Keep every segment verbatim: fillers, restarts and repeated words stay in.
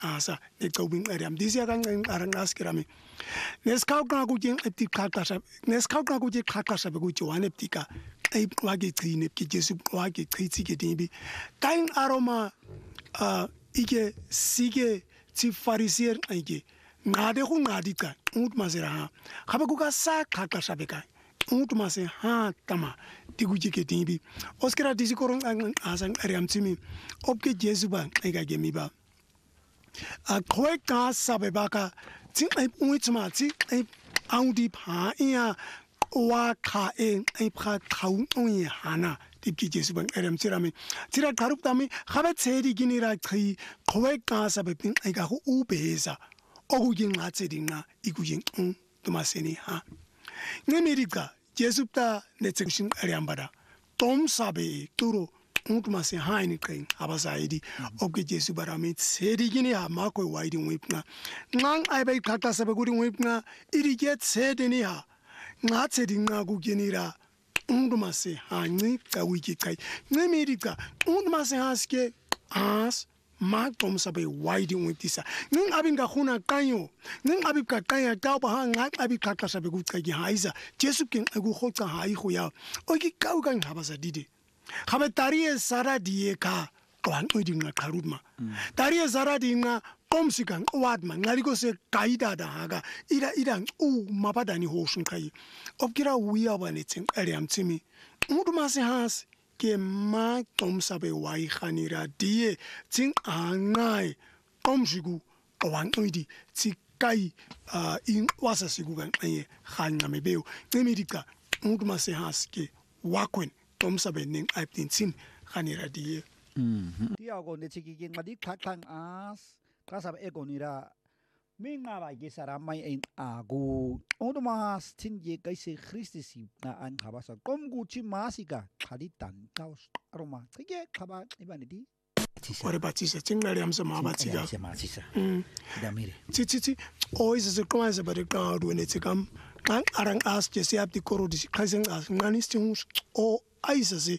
asa necawubin area mdisi akancenga aranqaskirami nesikhaqa kutye eptiqhaqasha nesikhaqa kutye qhaqasha bekutye wane eptika ayibqwake gcine ebkijesu bqwake chithi ke dibi kain aroma uh ike sike tsi farisier ike ngade go ngadi ka ut masera ha gabe kuka sa qhaqasha beka ut mase ha tama tikutye ke dibi oskira disikorong asang area mtsimi opke jesu ba eka ke mi ba a khoe ka sabe baka tsi ai uitma tsi ai audi pha ia wa kha en ai pha khau oi hana tipki jesu bang eram tsirami tsira karup tami khabe tsedi ginira khi khoe ka sabe pin ai ka hu ubeza ogu yin nga tsedinga igu yin un tumaseni ha ngemirika jesu ta netsekshin ariambada tom sabe turo Untmase haini kain abasaidi oke jesu barami sedi gini ha mako waidi wipna ngang ai bai khata sabe guri wipna iri get sedi ni ha nga sedi nga gu genira untmase hani ka wiki kai nemirika untmase haske as mag tom sabe waidi wiptisa ngang abin ga khuna kanyo ngang abib ka kanya ka ba ha nga abi khata sabe gu kai haisa jesu kin agu khotsa hai khoya oki kau kan habasadi Khabe tariye sara diye ka kwan udinga karudma tariye sara dinga komsikan wadma ngaliko se kaida da haga ida ida u mabadani hoshun kai opkira wiya banetsin ariam tsimi muduma se has ke ma komsabe wai khanira diye tsin angai komsigu kwan udi tsi kai in wasasigu kan aye khanya mebeo ngemirika muduma se has ke wakwen Tom sabe ning aiptin sin khanira die mhm tiago ne chiki king madi khaklang as ka sab egonira minga ba ge sara mai en agu oduma tin ye kaise christisi na an khabasa komgu chi masika khadi tan kaus aroma chige khaba ibanidi ore batisa chingari amsa ma batsiga sematisa damire chi chi chi oise se koise bare ka do ne chikam kan arang as je se apti korodi khaisen as ngani stingus o aisa se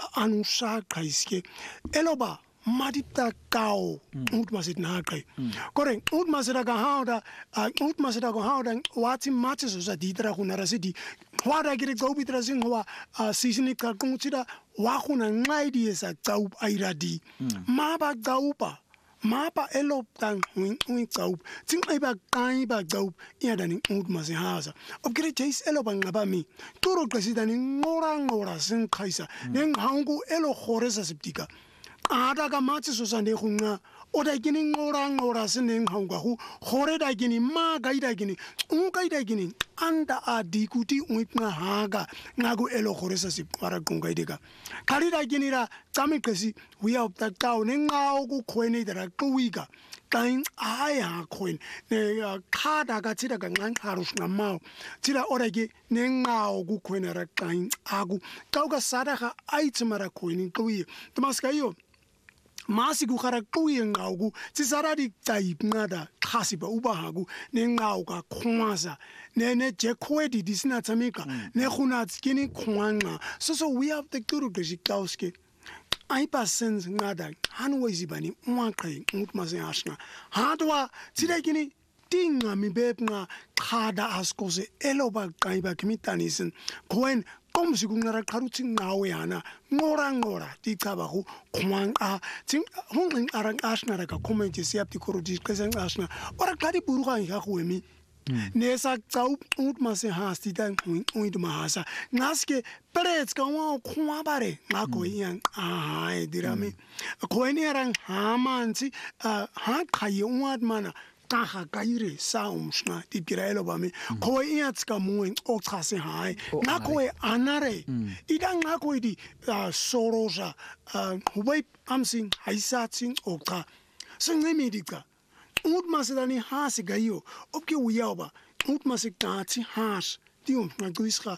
anusha kaiske eloba madita kao utmasit na kai koreng utmasira ga hauda utmasira ga hauda wati matches so ditra kunara sidi wada gire gobitra sing wa season ka kungchira wa kuna ngaidi esa tsau airadi maba gaupa mapa elop tang wing wing tsau ting aiba kai ba gaup yadani utmasi hasa opgre chase elop ngaba mi turo kasidani ngora ngora sin khaisa neng hangu elo khoresa septika ada ga matsi so sande khunga oda gini ngora ngora sin neng hangu hu khore da gini ma ga ida gini un ga ida gini anda adikuti uitna haga ngago elo khoresa sip para kunga idega kali da gini ra tami kasi we up ta kau ne ngao ku khwene dara kuwiga kain aya khwen ne khada ga tsira ga ngang harus ngamao tsira orage ne ngao ku khwene ra kain agu kau ga sada ga aitsmara khweni kuwi tmaska yo masiku khara kuwi ngao tsisaradi taip ngada khasiba uba hagu ne ngao ga khwasa ne ne je khwedi disina tsamika ne khuna tskini khwanga so so we have the guru gishikauske ai pasens ngada hanwezi bani mwaqai ngutmase ashna hadwa tsidekini tinga mi bebnga khada askose eloba kaiba kimitanisen khoen komsikungara kharuthi ngawe yana ngora ngora tichaba hu khwanga ting hungling arang ashna ka comment siapti korodi kesen ashna ora khadi buruga ya khwemi nesa tsau utmase hasti dan uid mahasa ngaske perets ka wa khwa bare ngako yang ai dirami khoeni arang hamansi ha khaye uad mana ka ha kaire saumshna tipiraelo bami khoi yats ka muin okhase hai ngako anare idang ngako di soroja hubai amsing haisatsin okha sengnemidika utmasedani hasi gayo opke uyaba utmasekati has tium naguisra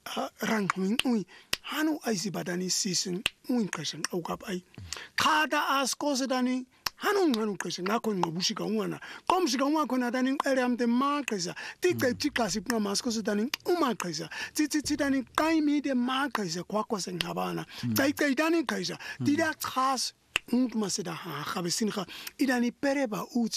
rangwing ui hanu aisi badani season uin kashan okap ai kada askosedani hanu hanu kashan ngako ngobushika uana komshika uana dani ereamte makresa tikka tikasi pna maskosedani umakresa tititidani kaimi de makresa kwakwa sengabana tai tai dani kaisa tida khas umuntu maseda ha ga be sin ga idani pereba u